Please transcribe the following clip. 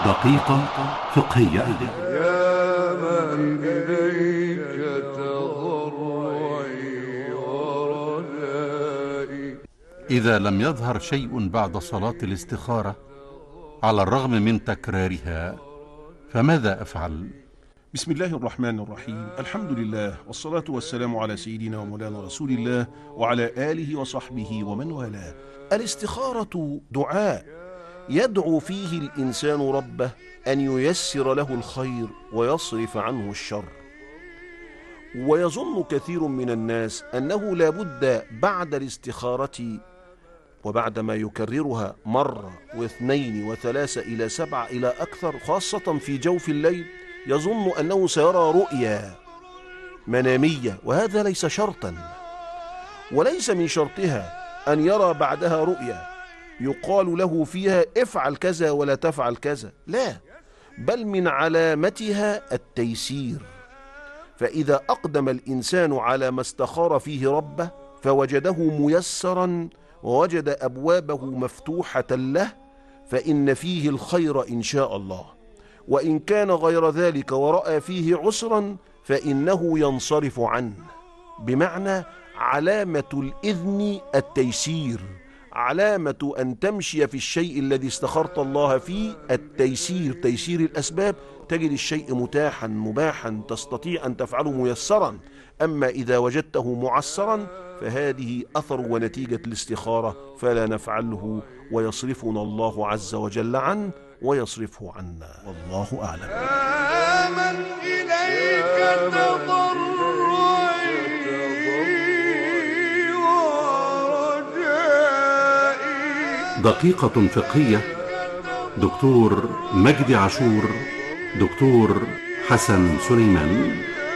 دقيقة فقهية. يا من إليك تضرعي ورجائي. إذا لم يظهر شيء بعد صلاة الاستخارة على الرغم من تكرارها فماذا أفعل؟ بسم الله الرحمن الرحيم. الحمد لله والصلاة والسلام على سيدنا ومولانا رسول الله وعلى آله وصحبه ومن والاه. الاستخارة دعاء يدعو فيه الإنسان ربه أن ييسر له الخير ويصرف عنه الشر. ويظن كثير من الناس أنه لا بد بعد الاستخارة وبعد ما يكررها مرة واثنين وثلاثة إلى 7 إلى أكثر، خاصة في جوف الليل، يظن أنه سيرى رؤيا منامية، وهذا ليس شرطا، وليس من شرطها أن يرى بعدها رؤيا يقال له فيها افعل كذا ولا تفعل كذا، لا، بل من علامتها التيسير. فإذا أقدم الإنسان على ما استخار فيه ربه فوجده ميسرا ووجد أبوابه مفتوحة له، فإن فيه الخير إن شاء الله. وإن كان غير ذلك ورأى فيه عسرا فإنه ينصرف عنه. بمعنى علامة الإذن التيسير، علامة أن تمشي في الشيء الذي استخرت الله فيه التيسير، تيسير الأسباب، تجد الشيء متاحا مباحا تستطيع أن تفعله ميسرا. أما إذا وجدته معسرا فهذه أثر ونتيجة الاستخارة، فلا نفعله ويصرفنا الله عز وجل عنه ويصرفه عنا، والله أعلم. يا من إليك تضرعي ورجائي. دقيقة فقهية. دكتور مجدي عاشور، دكتور حسن سليمان.